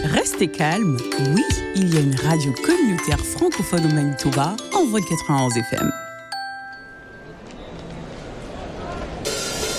Restez calme, oui, il y a une radio communautaire francophone au Manitoba, Envoi 91 FM.